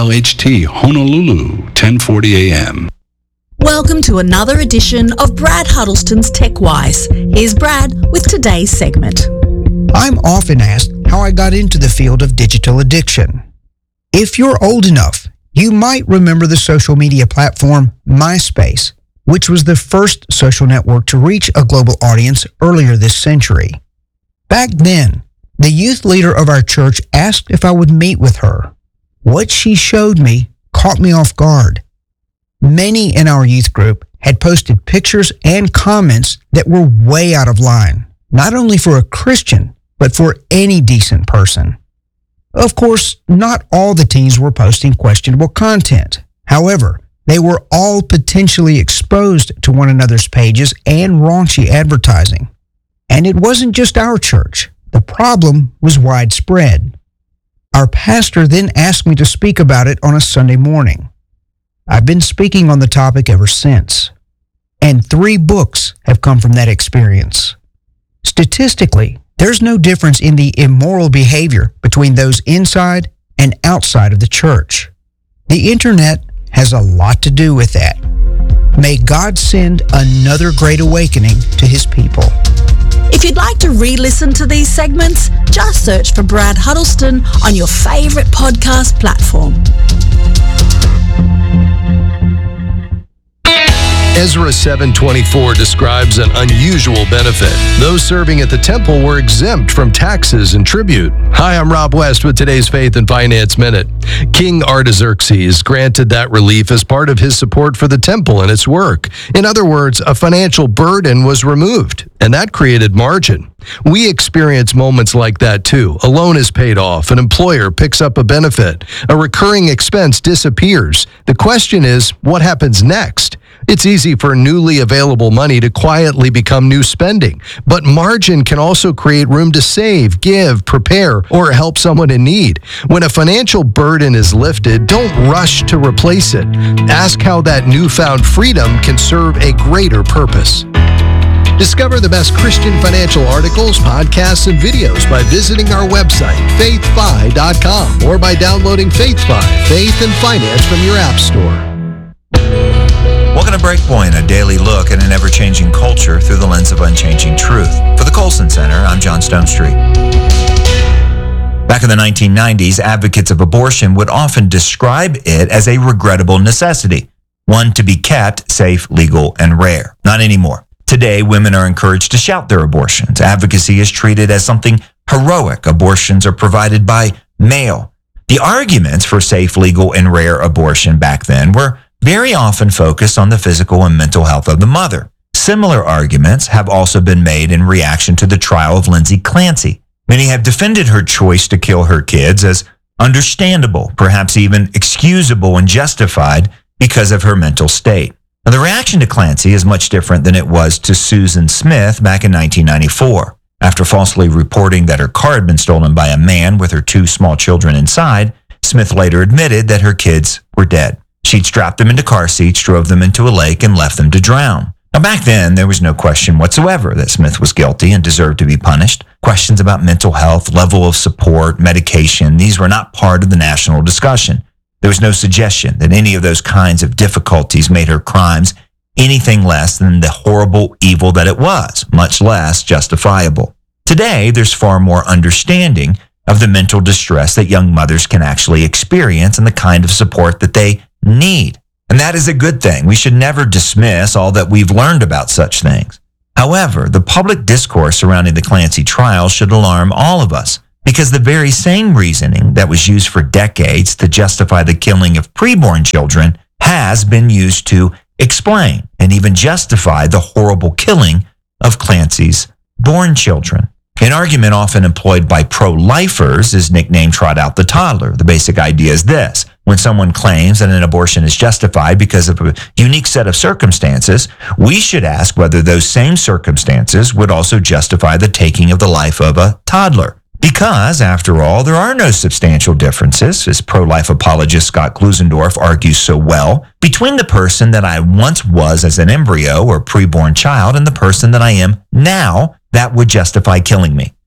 KLHT Honolulu, 1040 AM. Welcome to another edition of Brad Huddleston's TechWise. Here's Brad with today's segment. I'm often asked how I got into the field of digital addiction. If you're old enough, you might remember the social media platform MySpace, which was the first social network to reach a global audience earlier this century. Back then, the youth leader of our church asked if I would meet with her. What she showed me caught me off guard. Many in our youth group had posted pictures and comments that were way out of line, not only for a Christian, but for any decent person. Of course, not all the teens were posting questionable content. However, they were all potentially exposed to one another's pages and raunchy advertising. And it wasn't just our church. The problem was widespread. Our pastor then asked me to speak about it on a Sunday morning. I've been speaking on the topic ever since, and 3 books have come from that experience. Statistically, there's no difference in the immoral behavior between those inside and outside of the church. The internet has a lot to do with that. May God send another great awakening to His people. If you'd like to re-listen to these segments, just search for Brad Huddleston on your favorite podcast platform. Ezra 7:24 describes an unusual benefit. Those serving at the temple were exempt from taxes and tribute. Hi, I'm Rob West with today's Faith and Finance Minute. King Artaxerxes granted that relief as part of his support for the temple and its work. In other words, a financial burden was removed, and that created margin. We experience moments like that too. A loan is paid off, an employer picks up a benefit, a recurring expense disappears. The question is, what happens next? It's easy for newly available money to quietly become new spending, but margin can also create room to save, give, prepare, or help someone in need. When a financial burden is lifted, don't rush to replace it. Ask how that newfound freedom can serve a greater purpose. Discover the best Christian financial articles, podcasts, and videos by visiting our website, faithfi.com, or by downloading FaithFi, Faith and Finance from your app store. Welcome to Breakpoint, a daily look at an ever-changing culture through the lens of unchanging truth. For the Colson Center, I'm John Stonestreet. Back in the 1990s, advocates of abortion would often describe it as a regrettable necessity, one to be kept safe, legal, and rare. Not anymore. Today, women are encouraged to shout their abortions. Advocacy is treated as something heroic. Abortions are provided by mail. The arguments for safe, legal, and rare abortion back then were very often focused on the physical and mental health of the mother. Similar arguments have also been made in reaction to the trial of Lindsay Clancy. Many have defended her choice to kill her kids as understandable, perhaps even excusable and justified because of her mental state. Now, the reaction to Clancy is much different than it was to Susan Smith back in 1994. After falsely reporting that her car had been stolen by a man with her 2 small children inside, Smith later admitted that her kids were dead. She'd strapped them into car seats, drove them into a lake, and left them to drown. Now, back then, there was no question whatsoever that Smith was guilty and deserved to be punished. Questions about mental health, level of support, medication, these were not part of the national discussion. There was no suggestion that any of those kinds of difficulties made her crimes anything less than the horrible evil that it was, much less justifiable. Today, there's far more understanding of the mental distress that young mothers can actually experience and the kind of support that they need. And that is a good thing. We should never dismiss all that we've learned about such things. However, the public discourse surrounding the Clancy trial should alarm all of us, because the very same reasoning that was used for decades to justify the killing of preborn children has been used to explain and even justify the horrible killing of Clancy's born children. An argument often employed by pro-lifers is nicknamed trot out the toddler. The basic idea is this: when someone claims that an abortion is justified because of a unique set of circumstances, we should ask whether those same circumstances would also justify the taking of the life of a toddler. Because, after all, there are no substantial differences, as pro-life apologist Scott Klusendorf argues so well, between the person that I once was as an embryo or preborn child and the person that I am now that would justify killing me.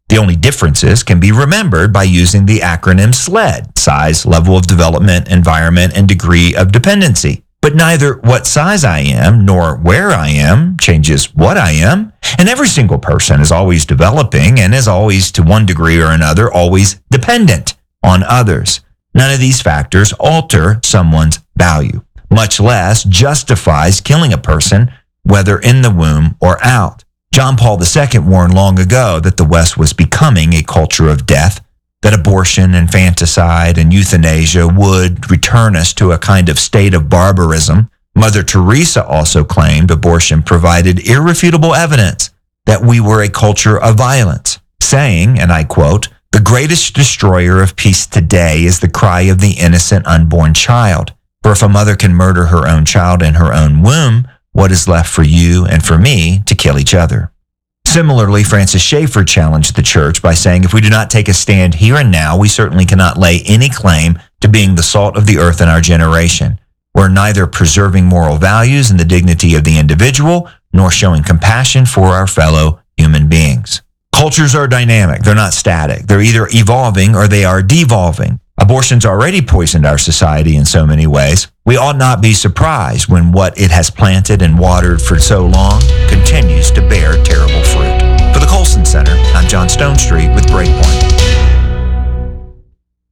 The only differences can be remembered by using the acronym SLED, size, level of development, environment, and degree of dependency. But neither what size I am nor where I am changes what I am. And every single person is always developing and is always, to one degree or another, always dependent on others. None of these factors alter someone's value, much less justifies killing a person, whether in the womb or out. John Paul II warned long ago that the West was becoming a culture of death, that abortion, infanticide, and euthanasia would return us to a kind of state of barbarism. Mother Teresa also claimed abortion provided irrefutable evidence that we were a culture of violence, saying, and I quote, "The greatest destroyer of peace today is the cry of the innocent unborn child. For if a mother can murder her own child in her own womb, what is left for you and for me to kill each other?" Similarly, Francis Schaeffer challenged the church by saying, if we do not take a stand here and now, we certainly cannot lay any claim to being the salt of the earth in our generation. We're neither preserving moral values and the dignity of the individual, nor showing compassion for our fellow human beings. Cultures are dynamic. They're not static. They're either evolving or they are devolving. Abortion's already poisoned our society in so many ways. We ought not be surprised when what it has planted and watered for so long continues to bear terrible fruit. For the Colson Center, I'm John Stonestreet with Breakpoint.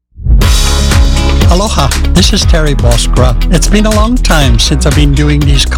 Aloha, this is Terry Boskra. It's been a long time since I've been doing these